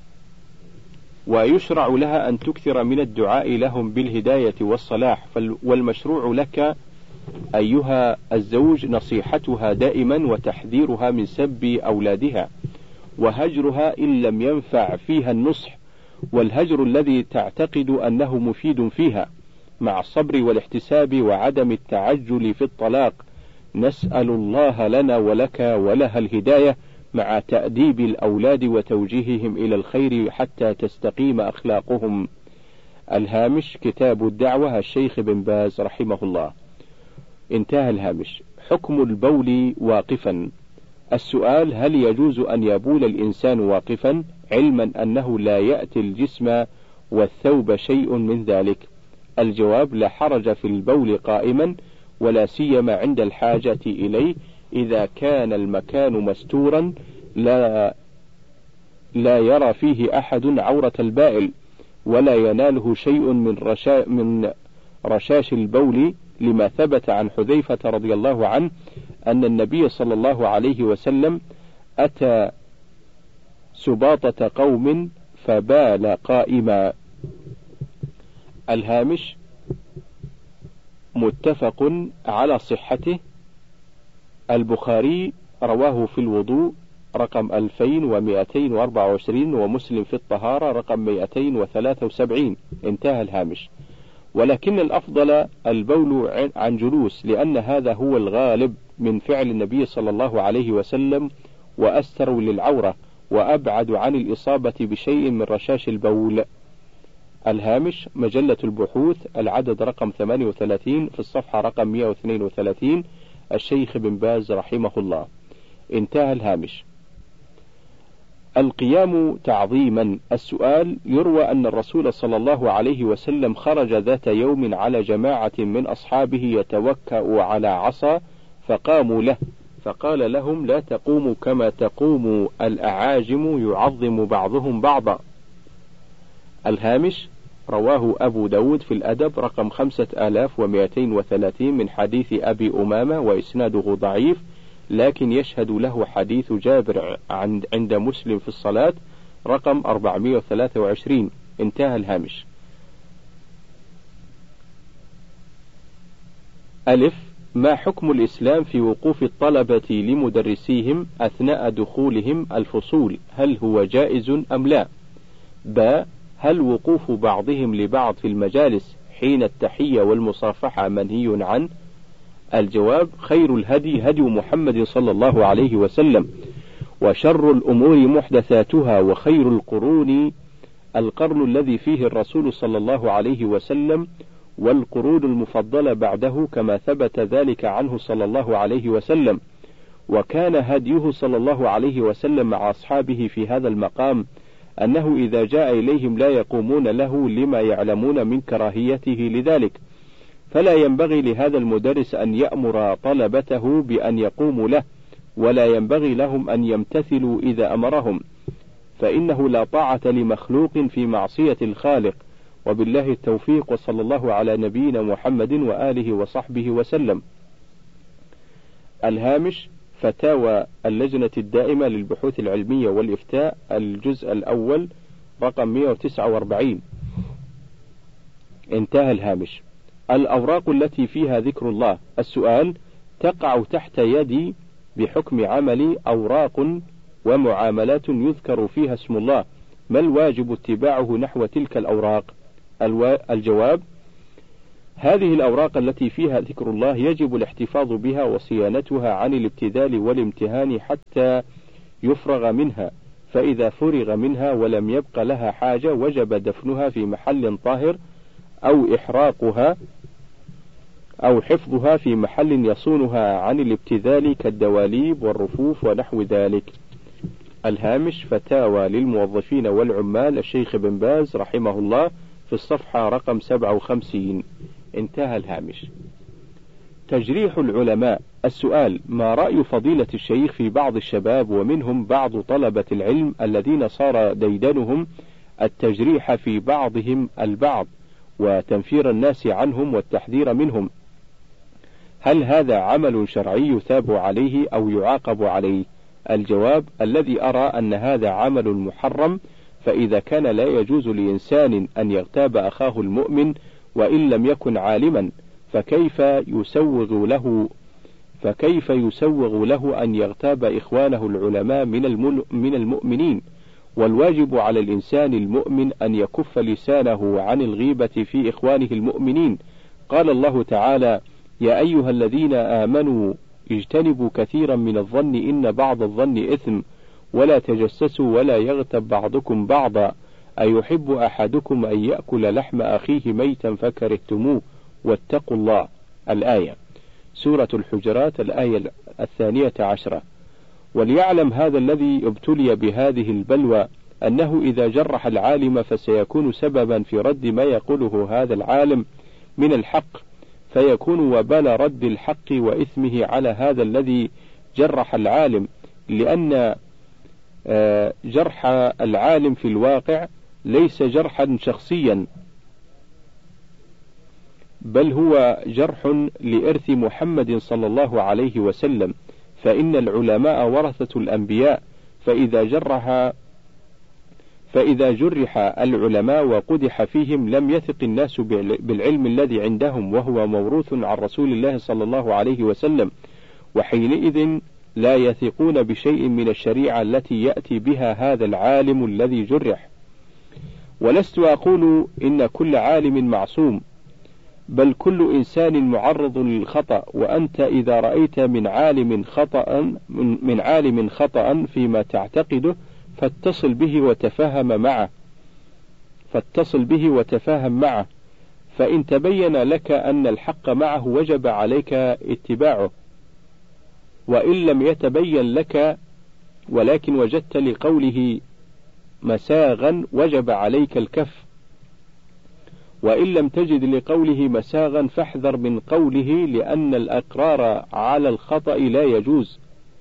ويشرع لها أن تكثر من الدعاء لهم بالهداية والصلاح. والمشروع لك أيها الزوج نصيحتها دائما وتحذيرها من سب أولادها، وهجرها إن لم ينفع فيها النصح، والهجر الذي تعتقد أنه مفيد فيها، مع الصبر والاحتساب وعدم التعجل في الطلاق. نسأل الله لنا ولك ولها الهداية، مع تأديب الأولاد وتوجيههم إلى الخير حتى تستقيم أخلاقهم. الهامش: كتاب الدعوة، الشيخ بن باز رحمه الله. انتهى الهامش. حكم البول واقفا. السؤال: هل يجوز أن يبول الإنسان واقفا، علما أنه لا يأتي الجسم والثوب شيء من ذلك؟ الجواب: لا حرج في البول قائما، ولا سيما عند الحاجة إليه، إذا كان المكان مستورا لا لا يرى فيه أحد عورة البائل، ولا يناله شيء من رشا من رشاش البول، لما ثبت عن حذيفة رضي الله عنه أن النبي صلى الله عليه وسلم أتى سباطة قوم فبال قائما. الهامش: متفق على صحته. البخاري رواه في الوضوء رقم ألفين ومئتين وأربعة وعشرين، ومسلم في الطهارة رقم مئتين وثلاثة وسبعين. انتهى الهامش. ولكن الأفضل البول عن جلوس، لأن هذا هو الغالب من فعل النبي صلى الله عليه وسلم، وأستر للعورة، وأبعد عن الإصابة بشيء من رشاش البول. الهامش: مجلة البحوث، العدد رقم ثمانية وثلاثين، في الصفحة رقم مئة واثنين وثلاثين، الشيخ بن باز رحمه الله. انتهى الهامش. القيام تعظيما. السؤال: يروى أن الرسول صلى الله عليه وسلم خرج ذات يوم على جماعة من أصحابه يتوكأ على عصا، فقاموا له، فقال لهم: لا تقوموا كما تقوم الأعاجم يعظم بعضهم بعضا. الهامش: رواه أبو داود في الأدب رقم خمسة آلاف ومئتين وثلاثين من حديث أبي أمامة، وإسناده ضعيف، لكن يشهد له حديث جابر عند مسلم في الصلاة رقم أربعمئة وثلاثة وعشرين. انتهى الهامش. ألف: ما حكم الإسلام في وقوف الطلبة لمدرسيهم أثناء دخولهم الفصول؟ هل هو جائز أم لا؟ ب: هل وقوف بعضهم لبعض في المجالس حين التحية والمصافحة منهي عنه؟ الجواب: خير الهدي هدي محمد صلى الله عليه وسلم، وشر الأمور محدثاتها، وخير القرون القرن الذي فيه الرسول صلى الله عليه وسلم، والقرون المفضلة بعده، كما ثبت ذلك عنه صلى الله عليه وسلم. وكان هديه صلى الله عليه وسلم مع أصحابه في هذا المقام أنه إذا جاء إليهم لا يقومون له، لما يعلمون من كراهيته لذلك، فلا ينبغي لهذا المدرس أن يأمر طلبته بأن يقوموا له، ولا ينبغي لهم أن يمتثلوا إذا أمرهم، فإنه لا طاعة لمخلوق في معصية الخالق. وبالله التوفيق، وصلى الله على نبينا محمد وآله وصحبه وسلم. الهامش: فتاوى اللجنة الدائمة للبحوث العلمية والإفتاء، الجزء الأول رقم مئة وتسعة وأربعين. انتهى الهامش. الأوراق التي فيها ذكر الله. السؤال: تقع تحت يدي بحكم عملي أوراق ومعاملات يذكر فيها اسم الله، ما الواجب اتباعه نحو تلك الأوراق؟ الجواب: هذه الأوراق التي فيها ذكر الله يجب الاحتفاظ بها وصيانتها عن الابتذال والامتهان حتى يفرغ منها، فإذا فرغ منها ولم يبق لها حاجة وجب دفنها في محل طاهر أو إحراقها أو حفظها في محل يصونها عن الابتذال كالدواليب والرفوف ونحو ذلك. الهامش فتاوى للموظفين والعمال الشيخ بن باز رحمه الله في الصفحة رقم سبعة وخمسين. انتهى الهامش. تجريح العلماء. السؤال: ما رأي فضيلة الشيخ في بعض الشباب ومنهم بعض طلبة العلم الذين صار ديدنهم التجريح في بعضهم البعض وتنفير الناس عنهم والتحذير منهم؟ هل هذا عمل شرعي يثاب عليه أو يعاقب عليه؟ الجواب: الذي أرى أن هذا عمل محرم، فإذا كان لا يجوز لإنسان أن يغتاب أخاه المؤمن وإن لم يكن عالما، فكيف يسوغ له فكيف يسوغ له أن يغتاب إخوانه العلماء من المؤمنين؟ والواجب على الإنسان المؤمن أن يكف لسانه عن الغيبة في إخوانه المؤمنين. قال الله تعالى: يا أيها الذين آمنوا اجتنبوا كثيرا من الظن إن بعض الظن إثم ولا تجسسوا ولا يغتب بعضكم بعضا أيحب أحدكم أن يأكل لحم أخيه ميتا فكرهتموه واتقوا الله. الآية. سورة الحجرات الآية الثانية عشرة. وليعلم هذا الذي ابتلي بهذه البلوى أنه إذا جرح العالم فسيكون سببا في رد ما يقوله هذا العالم من الحق، فيكون وبال رد الحق وإثمه على هذا الذي جرح العالم، لأن جرح العالم في الواقع ليس جرحا شخصيا، بل هو جرح لإرث محمد صلى الله عليه وسلم، فإن العلماء ورثة الأنبياء، فإذا جرح فإذا جرح العلماء وقدح فيهم لم يثق الناس بالعلم الذي عندهم وهو موروث عن رسول الله صلى الله عليه وسلم، وحينئذ لا يثقون بشيء من الشريعة التي يأتي بها هذا العالم الذي جرح. ولست أقول إن كل عالم معصوم، بل كل إنسان معرض للخطأ، وأنت إذا رأيت من عالم خطأ من عالم خطأ فيما تعتقده فاتصل به وتفاهم معه فاتصل به وتفاهم معه فإن تبين لك أن الحق معه وجب عليك اتباعه، وإن لم يتبين لك ولكن وجدت لقوله مساغا وجب عليك الكف، وإن لم تجد لقوله مساغا فاحذر من قوله، لأن الإقرار على الخطأ لا يجوز،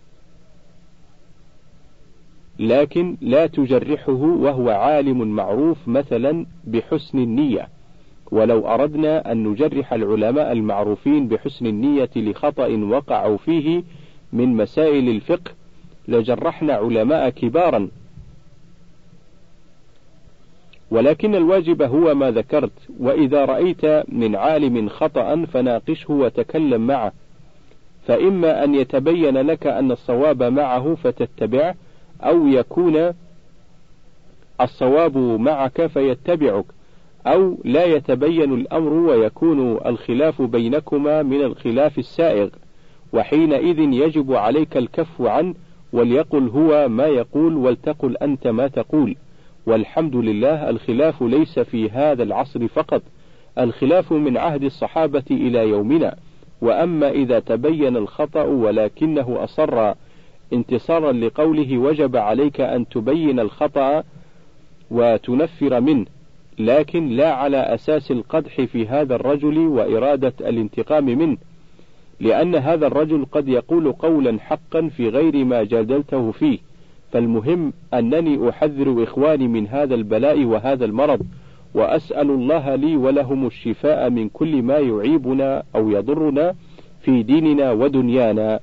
لكن لا تجرحه وهو عالم معروف مثلا بحسن النية. ولو أردنا أن نجرح العلماء المعروفين بحسن النية لخطأ وقعوا فيه من مسائل الفقه لجرحنا علماء كبارا، ولكن الواجب هو ما ذكرت. وإذا رأيت من عالم خطأ فناقشه وتكلم معه، فإما أن يتبين لك أن الصواب معه فتتبعه، أو يكون الصواب معك فيتبعك، أو لا يتبين الأمر ويكون الخلاف بينكما من الخلاف السائغ، وحينئذ يجب عليك الكف عنه، وليقل هو ما يقول ولتقل أنت ما تقول. والحمد لله الخلاف ليس في هذا العصر فقط، الخلاف من عهد الصحابة إلى يومنا. وأما إذا تبين الخطأ ولكنه أصر انتصارا لقوله وجب عليك أن تبين الخطأ وتنفر منه، لكن لا على أساس القدح في هذا الرجل وإرادة الانتقام منه، لأن هذا الرجل قد يقول قولا حقا في غير ما جادلته فيه. فالمهم أنني أحذر إخواني من هذا البلاء وهذا المرض، وأسأل الله لي ولهم الشفاء من كل ما يعيبنا أو يضرنا في ديننا ودنيانا.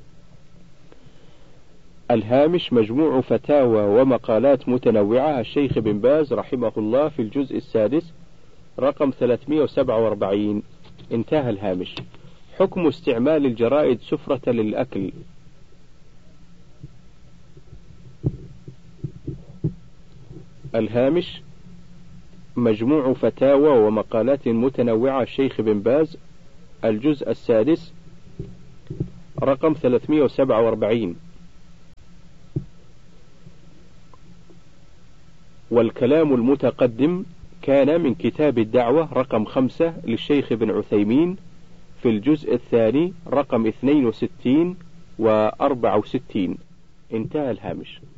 الهامش مجموع فتاوى ومقالات متنوعة الشيخ بن باز رحمه الله في الجزء السادس رقم ثلاثمائة وسبعة وأربعين. انتهى الهامش. حكم استعمال الجرائد سفرة للأكل. الهامش مجموع فتاوى ومقالات متنوعة الشيخ بن باز، الجزء السادس رقم ثلاثمائة وسبعة وأربعين. والكلام المتقدم كان من كتاب الدعوة رقم خمسة للشيخ بن عثيمين في الجزء الثاني رقم اثنين وستين وأربعة وستين. انتهى الهامش.